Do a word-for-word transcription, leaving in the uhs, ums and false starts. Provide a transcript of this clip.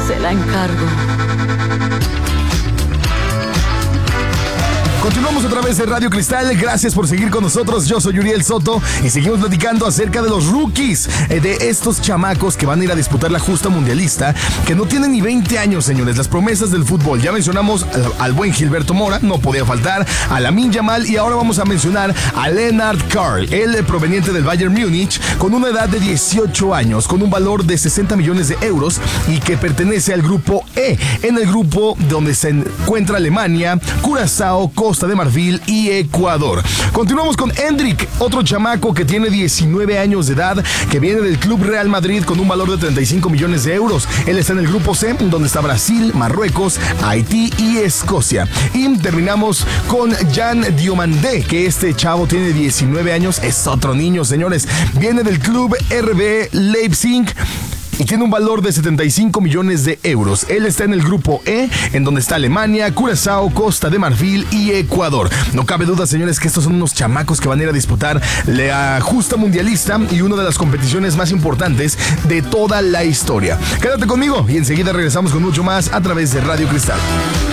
se la encargo. Continuamos a través de Radio Cristal, gracias por seguir con nosotros, yo soy Uriel Soto y seguimos platicando acerca de los rookies, eh, de estos chamacos que van a ir a disputar la justa mundialista, que no tienen ni veinte años, señores, las promesas del fútbol. Ya mencionamos al, al buen Gilberto Mora, no podía faltar, a Lamine Yamal y ahora vamos a mencionar a Lennart Karl, él proveniente del Bayern Múnich, con una edad de dieciocho años, con un valor de sesenta millones de euros y que pertenece al grupo E, en el grupo donde se encuentra Alemania, Curazao, Costa de Marfil y Ecuador. Continuamos con Endrick, otro chamaco que tiene diecinueve años de edad, que viene del Club Real Madrid con un valor de treinta y cinco millones de euros. Él está en el grupo C, donde está Brasil, Marruecos, Haití y Escocia. Y terminamos con Jan Diomandé, que este chavo tiene diecinueve años, es otro niño, señores. Viene del Club R B Leipzig y tiene un valor de setenta y cinco millones de euros. Él está en el grupo E, en donde está Alemania, Curazao, Costa de Marfil y Ecuador. No cabe duda, señores, que estos son unos chamacos que van a ir a disputar la justa mundialista y una de las competiciones más importantes de toda la historia. Quédate conmigo y enseguida regresamos con mucho más a través de Radio Cristal.